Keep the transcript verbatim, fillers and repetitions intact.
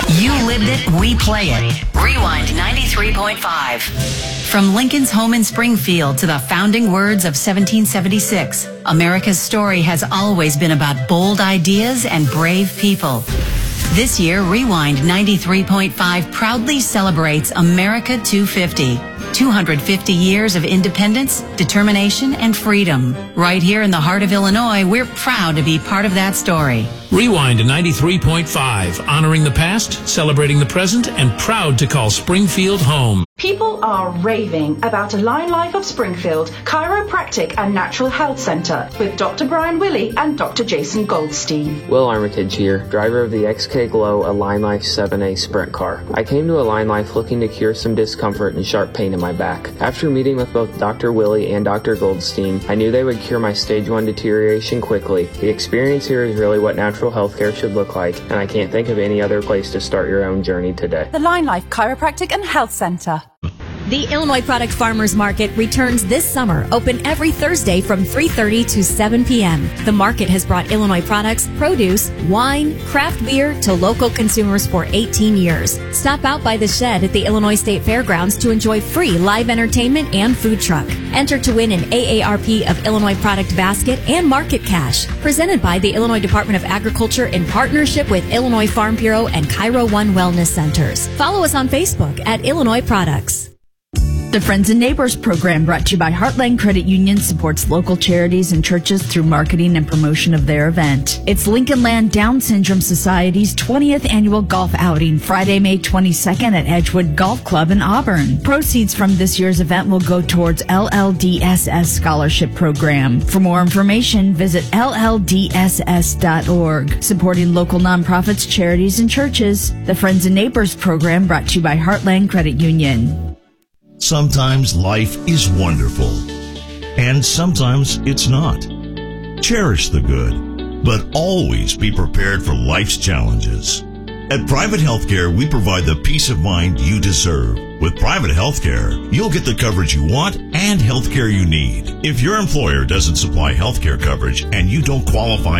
You lived it, we play it. Rewind ninety-three point five. From Lincoln's home in Springfield to the founding words of seventeen seventy-six, America's story has always been about bold ideas and brave people. This year, Rewind ninety-three point five proudly celebrates America two fifty. two hundred fifty years of independence, determination, and freedom. Right here in the heart of Illinois, we're proud to be part of that story. Rewind ninety-three point five, honoring the past, celebrating the present, and proud to call Springfield home. People are raving about Align Life of Springfield Chiropractic and Natural Health Center with Doctor Brian Willey and Doctor Jason Goldstein. Will Armitage here, driver of the X K Glow Align Life seven A Sprint car. I came to Align Life looking to cure some discomfort and sharp pain in my back. After meeting with both Doctor Willey and Doctor Goldstein, I knew they would cure my stage one deterioration quickly. The experience here is really what natural healthcare should look like, and I can't think of any other place to start your own journey today. The Align Life Chiropractic and Health Center. The Illinois Product Farmers Market returns this summer, open every Thursday from three thirty to seven p.m. The market has brought Illinois products, produce, wine, craft beer to local consumers for eighteen years. Stop out by the shed at the Illinois State Fairgrounds to enjoy free live entertainment and food truck. Enter to win an A A R P of Illinois Product Basket and Market Cash. Presented by the Illinois Department of Agriculture in partnership with Illinois Farm Bureau and Cairo One Wellness Centers. Follow us on Facebook at Illinois Products. The Friends and Neighbors program, brought to you by Heartland Credit Union, supports local charities and churches through marketing and promotion of their event. It's Lincoln Land Down Syndrome Society's twentieth annual golf outing, Friday, May twenty-second at Edgewood Golf Club in Auburn. Proceeds from this year's event will go towards L L D S S Scholarship Program. For more information, visit L L D S S dot org. Supporting local nonprofits, charities, and churches, the Friends and Neighbors program, brought to you by Heartland Credit Union. Sometimes life is wonderful, and sometimes it's not. Cherish the good, but always be prepared for life's challenges. At Private Healthcare, we provide the peace of mind you deserve. With Private Healthcare, you'll get the coverage you want and healthcare you need. If your employer doesn't supply healthcare coverage and you don't qualify